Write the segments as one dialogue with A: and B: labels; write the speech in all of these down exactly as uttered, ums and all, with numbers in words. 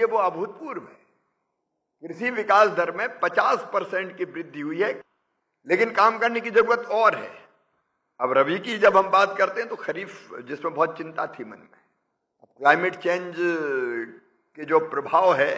A: लिए वो अभूतपूर्व है। कृषि विकास दर में पचास परसेंट की वृद्धि हुई है, लेकिन काम करने की जरूरत और है। अब रबी की जब हम बात करते हैं तो खरीफ, जिसमें बहुत चिंता थी मन में, अब क्लाइमेट चेंज के जो प्रभाव है,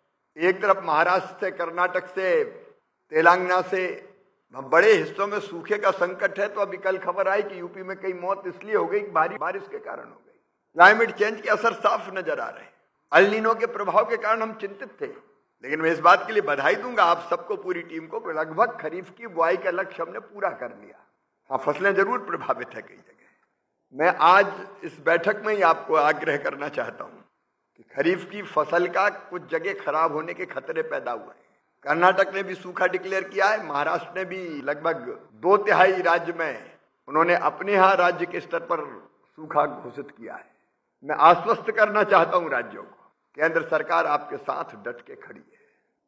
A: एक तरफ महाराष्ट्र से, कर्नाटक से, तेलंगाना से बड़े हिस्सों में सूखे का संकट है, तो अभी कल खबर आई कि यूपी में कई मौत इसलिए हो गई कि भारी बारिश के कारण हो गई। क्लाइमेट चेंज के असर साफ नजर आ रहे हैं। अल नीनो के प्रभाव के कारण हम चिंतित थे, लेकिन मैं इस बात के लिए बधाई दूंगा आप सबको, पूरी टीम को, लगभग खरीफ की बुआई का लक्ष्य हमने पूरा कर लिया। हाँ, फसलें जरूर प्रभावित है कई जगह। मैं आज इस बैठक में ही आपको आग्रह करना चाहता हूं कि खरीफ की फसल का कुछ जगह खराब होने के खतरे पैदा हुए हैं। कर्नाटक ने भी सूखा डिक्लेयर किया है, महाराष्ट्र ने भी लगभग दो तिहाई राज्य में उन्होंने अपने यहां राज्य के स्तर पर सूखा घोषित किया है। मैं आश्वस्त करना चाहता हूं राज्यों को, केंद्र सरकार आपके साथ डट के खड़ी है।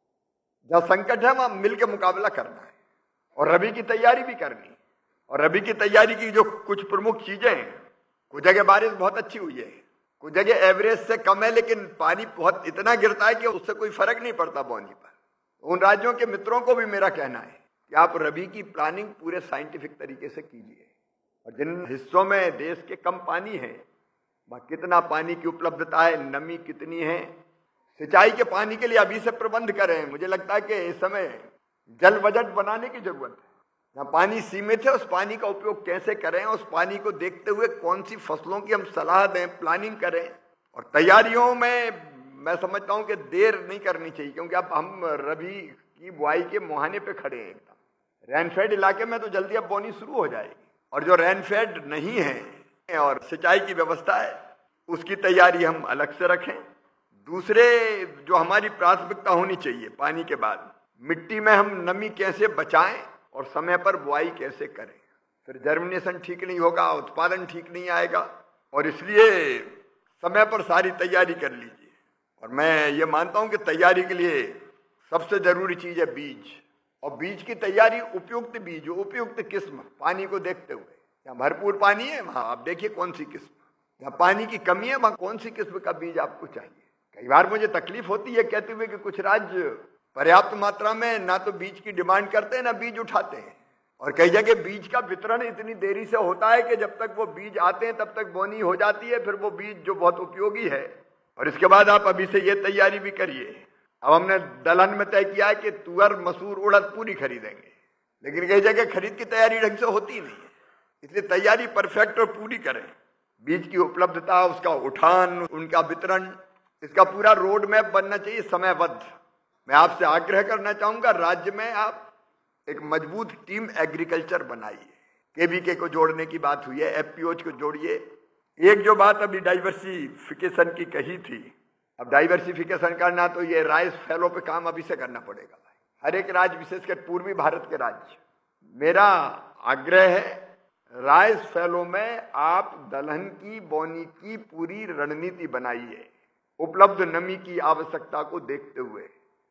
A: जहां संकट है वहां मिलकर मुकाबला करना है और रबी की तैयारी भी करनी है। और रबी की तैयारी की जो कुछ प्रमुख चीजें हैं, कुछ जगह बारिश बहुत अच्छी हुई है, कुछ जगह एवरेज से कम है, लेकिन पानी बहुत इतना गिरता है कि उससे कोई फर्क नहीं पड़ता बोनी पर। उन राज्यों के मित्रों को भी मेरा कहना है कि आप रबी की प्लानिंग पूरे साइंटिफिक तरीके से कीजिए, और जिन हिस्सों में देश के कम पानी है वहां कितना पानी की उपलब्धता है, नमी कितनी है, सिंचाई के पानी के लिए अभी से प्रबंध करें। मुझे लगता है कि इस समय जल बजट बनाने की जरूरत है। जहां पानी सीमित है उस पानी का उपयोग कैसे करें, उस पानी को देखते हुए कौन सी फसलों की हम सलाह दें, प्लानिंग करें। और तैयारियों में मैं समझता हूं कि देर नहीं करनी चाहिए, क्योंकि अब हम रबी की बुआई के मुहाने पे खड़े हैं। एकदम रेनफेड इलाके में तो जल्दी अब बोनी शुरू हो जाएगी, और जो रेनफेड नहीं है और सिंचाई की व्यवस्था है उसकी तैयारी हम अलग से रखें। दूसरे जो हमारी प्राथमिकता होनी चाहिए, पानी के बाद मिट्टी में हम नमी कैसे बचाएं और समय पर बुआई कैसे करें। फिर जर्मिनेशन ठीक नहीं होगा, उत्पादन ठीक नहीं आएगा, और इसलिए समय पर सारी तैयारी कर लीजिए। और मैं ये मानता हूं कि तैयारी के लिए सबसे जरूरी चीज है बीज, और बीज की तैयारी उपयुक्त बीज, उपयुक्त किस्म, पानी को देखते हुए। जहाँ भरपूर पानी है वहां आप देखिए कौन सी किस्म, जहाँ पानी की कमी है वहां कौन सी किस्म का बीज आपको चाहिए। कई बार मुझे तकलीफ होती है कहते हुए कि कुछ राज्य पर्याप्त मात्रा में ना तो बीज की डिमांड करते हैं ना बीज उठाते हैं, और कई जगह बीज का वितरण इतनी देरी से होता है कि जब तक वो बीज आते हैं तब तक बोनी हो जाती है। फिर वो बीज जो बहुत उपयोगी है, और इसके बाद आप अभी से ये तैयारी भी करिए। अब हमने दलहन में तय किया है कि तुअर, मसूर, उड़द पूरी खरीदेंगे, लेकिन कई जगह खरीद की तैयारी ढंग से होती नहीं है। इसलिए तैयारी परफेक्ट और पूरी करें। बीज की उपलब्धता, उसका उठान, उनका वितरण, इसका पूरा रोड मैप बनना चाहिए समयबद्ध। मैं आपसे आग्रह करना चाहूंगा, राज्य में आप एक मजबूत टीम एग्रीकल्चर बनाइए। केवीके को जोड़ने की बात हुई है, एफपीओज को जोड़िए। एक जो बात अभी डाइवर्सिफिकेशन की कही थी, अब डाइवर्सिफिकेशन करना तो ये राइस फैलो पे काम अभी से करना पड़ेगा। हर एक राज्य, विशेषकर पूर्वी भारत के राज्य, मेरा आग्रह है राइस फैलो में आप दलहन की बोनी की पूरी रणनीति बनाइए, उपलब्ध नमी की आवश्यकता को देखते हुए।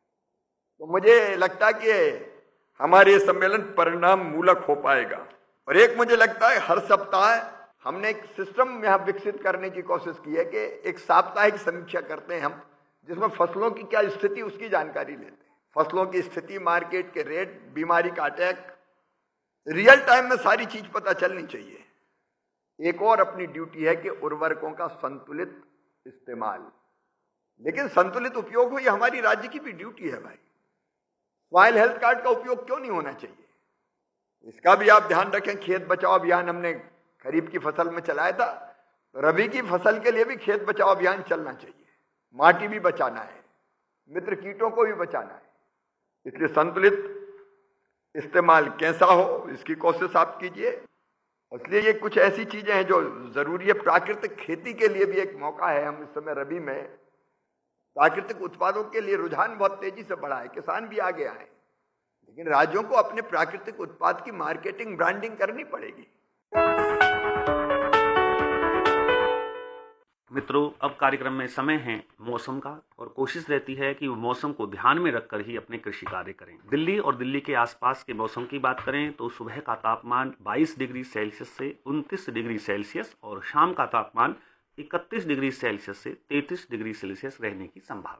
A: तो मुझे लगता है कि हमारे सम्मेलन परिणाम मूलक हो पाएगा। और एक मुझे लगता है हर सप्ताह हमने एक सिस्टम यहाँ विकसित करने की कोशिश की है कि एक साप्ताहिक समीक्षा करते हैं हम, जिसमें फसलों की क्या स्थिति उसकी जानकारी लेते हैं। फसलों की स्थिति, मार्केट के रेट, बीमारी का अटैक, रियल टाइम में सारी चीज पता चलनी चाहिए। एक और अपनी ड्यूटी है कि उर्वरकों का संतुलित इस्तेमाल, लेकिन संतुलित उपयोग हो ये हमारी राज्य की भी ड्यूटी है भाई। सॉइल हेल्थ कार्ड का उपयोग क्यों नहीं होना चाहिए, इसका भी आप ध्यान रखें। खेत बचाओ अभियान हमने खरीफ की फसल में चलाया था, रबी की फसल के लिए भी खेत बचाओ अभियान चलना चाहिए। माटी भी बचाना है, मित्र कीटों को भी बचाना है, इसलिए संतुलित इस्तेमाल कैसा हो इसकी कोशिश आप कीजिए। इसलिए ये कुछ ऐसी चीजें हैं जो जरूरी है। प्राकृतिक खेती के लिए भी एक मौका है। हम इस समय रबी में प्राकृतिक उत्पादों के लिए रुझान बहुत तेजी से बढ़ा है, किसान भी आगे आए, लेकिन राज्यों को अपने प्राकृतिक उत्पाद की मार्केटिंग, ब्रांडिंग करनी पड़ेगी।
B: मित्रों, अब कार्यक्रम में समय है मौसम का, और कोशिश रहती है कि वो मौसम को ध्यान में रखकर ही अपने कृषि कार्य करें। दिल्ली और दिल्ली के आसपास के मौसम की बात करें तो सुबह का तापमान बाईस डिग्री सेल्सियस से उनतीस डिग्री सेल्सियस और शाम का तापमान इकतीस डिग्री सेल्सियस से तैंतीस डिग्री सेल्सियस रहने की संभावना।